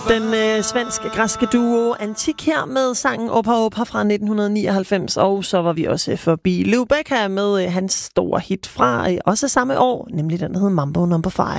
Den svensk-græske duo Antik her med sangen Opa Opa fra 1999, og så var vi også forbi Lou Bega med hans store hit fra også samme år, nemlig den, der hed Mambo No. 5.